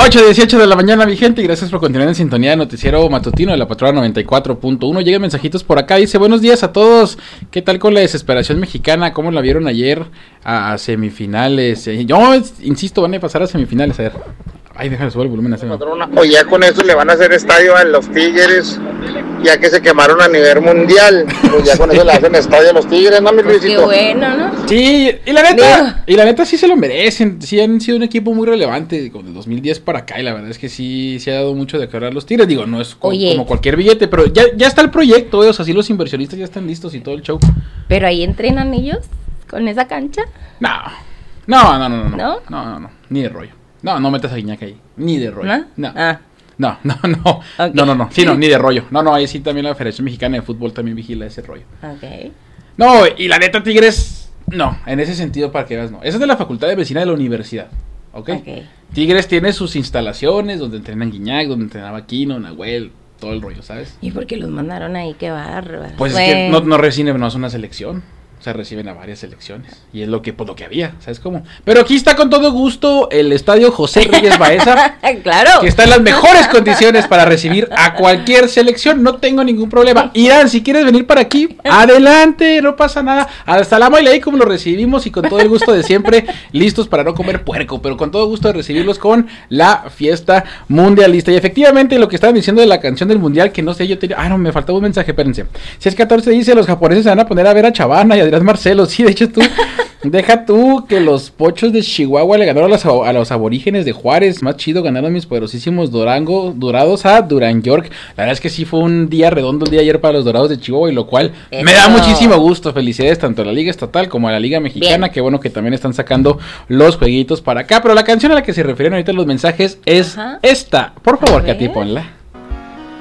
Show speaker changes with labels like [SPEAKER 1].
[SPEAKER 1] 8:18 de la mañana, mi gente, y gracias por continuar en sintonía de Noticiero Matutino de la Patrulla 94.1. Llegan mensajitos por acá, dice, buenos días a todos. ¿Qué tal con la desesperación mexicana? ¿Cómo la vieron ayer a semifinales? Yo insisto, van a pasar a semifinales, a ver. Ay, déjame subir el volumen.
[SPEAKER 2] O ya con eso le van a hacer estadio a los Tigres, ya que se quemaron a nivel mundial. Pues ya con eso le hacen estadio a los Tigres, ¿no, mi Luisito?
[SPEAKER 3] Qué bueno, ¿no?
[SPEAKER 1] Sí, y la neta sí se lo merecen. Sí han sido un equipo muy relevante como de 2010 para acá, y la verdad es que sí se ha dado mucho de aclarar los Tigres. Digo, no es como cualquier billete, pero ya está el proyecto, o sea, sí los inversionistas ya están listos y todo el show.
[SPEAKER 3] ¿Pero ahí entrenan ellos con esa cancha?
[SPEAKER 1] No, ni de rollo. No metas a Guiñac ahí, ni de rollo.
[SPEAKER 3] ¿No?
[SPEAKER 1] No.
[SPEAKER 3] Okay.
[SPEAKER 1] No. Sí, no, ni de rollo. No, ahí sí también la Federación Mexicana de Fútbol también vigila ese rollo.
[SPEAKER 3] Ok.
[SPEAKER 1] No, y la neta Tigres, no, en ese sentido para que veas, no. Esa es de la Facultad de Medicina de la Universidad, ¿ok? Tigres tiene sus instalaciones donde entrenan Guiñac, donde entrenaba Aquino, Nahuel, todo el rollo, ¿sabes?
[SPEAKER 3] ¿Y por qué los mandaron ahí? Qué bárbaro.
[SPEAKER 1] Pues es que no reciben, no es una selección. O sea, reciben a varias selecciones. Y es lo que había, ¿sabes cómo? Pero aquí está con todo gusto el estadio José Reyes Baeza.
[SPEAKER 3] ¡Claro!
[SPEAKER 1] Que está en las mejores condiciones para recibir a cualquier selección. No tengo ningún problema. Irán, si quieres venir para aquí, adelante, no pasa nada. Hasta la Maile ahí como lo recibimos y con todo el gusto de siempre, listos para no comer puerco, pero con todo gusto de recibirlos con la fiesta mundialista. Y efectivamente, lo que estaban diciendo de la canción del mundial, que no sé, yo tenía... no, me faltaba un mensaje, espérense. Si es 14 dice, los japoneses se van a poner a ver a Chavana y a Marcelo, sí, de hecho deja tú que los pochos de Chihuahua le ganaron a los aborígenes de Juárez, más chido, ganaron mis poderosísimos dorados a Durán York. La verdad es que sí fue un día redondo el día de ayer para los Dorados de Chihuahua, y lo cual me da muchísimo gusto. Felicidades tanto a la Liga Estatal como a la Liga Mexicana. Bien. Qué bueno que también están sacando los jueguitos para acá, pero la canción a la que se refieren ahorita los mensajes es esta. Por favor, Katy, ponla.